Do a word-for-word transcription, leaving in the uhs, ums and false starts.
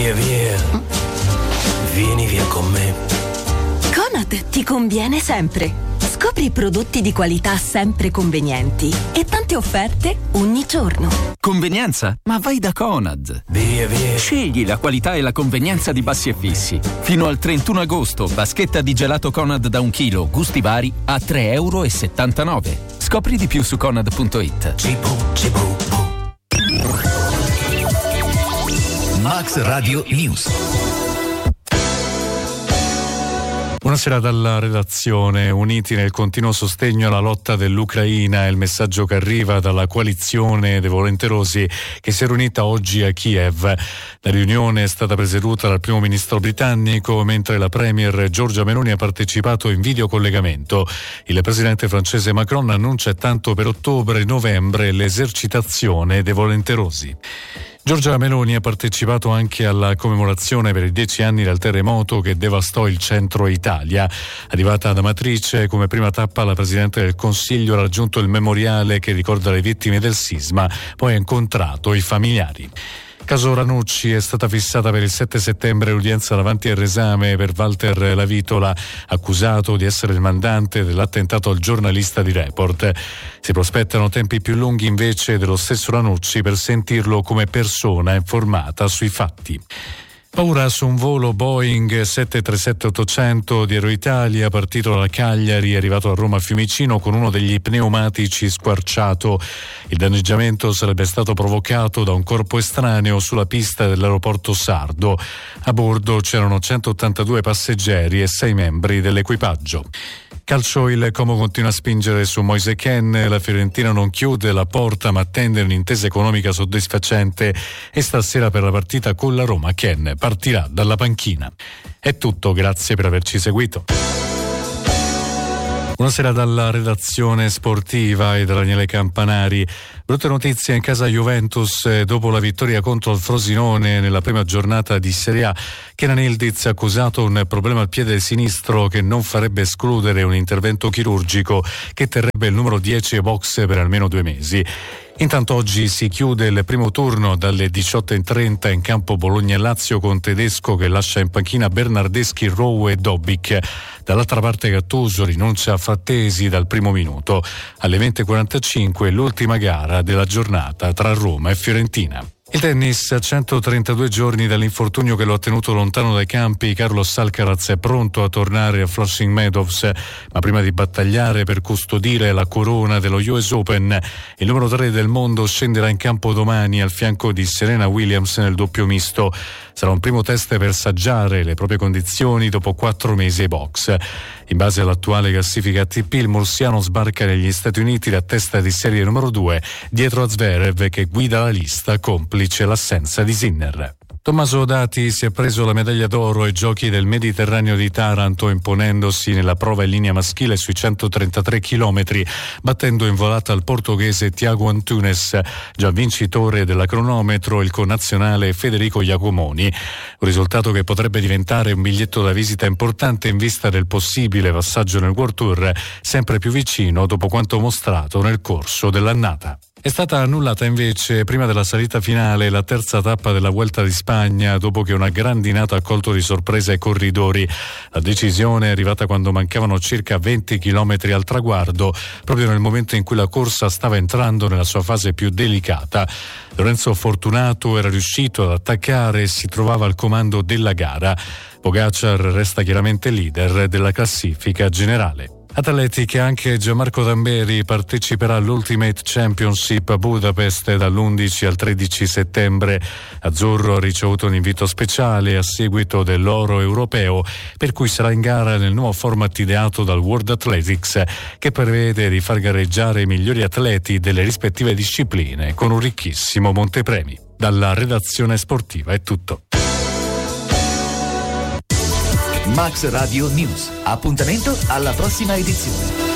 Via via, vieni via con me. Conad ti conviene sempre. Scopri prodotti di qualità sempre convenienti e tante offerte ogni giorno. Convenienza? Ma vai da Conad. Via via. Scegli la qualità e la convenienza di Bassi e Fissi. Fino al trentuno agosto, vaschetta di gelato Conad da un chilo, gusti vari, a tre virgola settantanove euro. Scopri di più su conad punto it. Cibo, cibo, Max Radio News. Buonasera dalla redazione. Uniti nel continuo sostegno alla lotta dell'Ucraina è il messaggio che arriva dalla coalizione dei volenterosi che si è riunita oggi a Kiev. La riunione è stata presieduta dal primo ministro britannico, mentre la premier Giorgia Meloni ha partecipato in videocollegamento. Il presidente francese Macron annuncia tanto per ottobre e novembre l'esercitazione dei volenterosi. Giorgia Meloni ha partecipato anche alla commemorazione per i dieci anni del terremoto che devastò il centro Italia. Arrivata ad Amatrice, come prima tappa la Presidente del Consiglio ha raggiunto il memoriale che ricorda le vittime del sisma, poi ha incontrato i familiari. Caso Ranucci, è stata fissata per il sette settembre l'udienza davanti al resame per Walter Lavitola, accusato di essere il mandante dell'attentato al giornalista di Report. Si prospettano tempi più lunghi invece dello stesso Ranucci per sentirlo come persona informata sui fatti. Paura su un volo Boeing sette tre sette ottocento di Aeroitalia partito da Cagliari e arrivato a Roma Fiumicino con uno degli pneumatici squarciato. Il danneggiamento sarebbe stato provocato da un corpo estraneo sulla pista dell'aeroporto sardo. A bordo c'erano centottantadue passeggeri e sei membri dell'equipaggio. Calcio, il Como continua a spingere su Moise Kean, la Fiorentina non chiude la porta ma attende un'intesa economica soddisfacente e stasera per la partita con la Roma Kean partirà dalla panchina. È tutto, grazie per averci seguito. Buonasera dalla redazione sportiva e da Daniele Campanari. Brutte notizie in casa Juventus dopo la vittoria contro il Frosinone nella prima giornata di Serie A. Kenan Yildiz ha accusato un problema al piede sinistro che non farebbe escludere un intervento chirurgico che terrebbe il numero dieci ai box per almeno due mesi. Intanto oggi si chiude il primo turno dalle diciotto e trenta in campo Bologna-Lazio con Tedesco che lascia in panchina Bernardeschi, Rowe e Dobbik. Dall'altra parte Gattuso rinuncia a Frattesi dal primo minuto. Alle venti e quarantacinque l'ultima gara della giornata tra Roma e Fiorentina. Il tennis, a centotrentadue giorni dall'infortunio che lo ha tenuto lontano dai campi, Carlos Alcaraz è pronto a tornare a Flushing Meadows, ma prima di battagliare per custodire la corona dello U S Open, il numero tre del mondo scenderà in campo domani al fianco di Serena Williams nel doppio misto. Sarà un primo test per saggiare le proprie condizioni dopo quattro mesi ai box. In base all'attuale classifica A T P, il mursiano sbarca negli Stati Uniti la testa di serie numero due, dietro a Zverev che guida la lista complice l'assenza di Sinner. Tommaso Dati si è preso la medaglia d'oro ai Giochi del Mediterraneo di Taranto imponendosi nella prova in linea maschile sui centotrentatré chilometri, battendo in volata il portoghese Tiago Antunes, già vincitore della cronometro il connazionale Federico Iacomoni. Un risultato che potrebbe diventare un biglietto da visita importante in vista del possibile passaggio nel World Tour, sempre più vicino dopo quanto mostrato nel corso dell'annata. È stata annullata invece prima della salita finale la terza tappa della Vuelta di Spagna dopo che una grandinata ha colto di sorpresa i corridori. La decisione è arrivata quando mancavano circa venti chilometri al traguardo, proprio nel momento in cui la corsa stava entrando nella sua fase più delicata. Lorenzo Fortunato era riuscito ad attaccare e si trovava al comando della gara. Pogacar resta chiaramente leader della classifica generale. Atletica, anche Gianmarco Tamberi parteciperà all'Ultimate Championship a Budapest dall'undici al tredici settembre. Azzurro ha ricevuto un invito speciale a seguito dell'oro europeo, per cui sarà in gara nel nuovo format ideato dal World Athletics, che prevede di far gareggiare i migliori atleti delle rispettive discipline con un ricchissimo montepremi. Dalla redazione sportiva è tutto. Max Radio News. Appuntamento alla prossima edizione.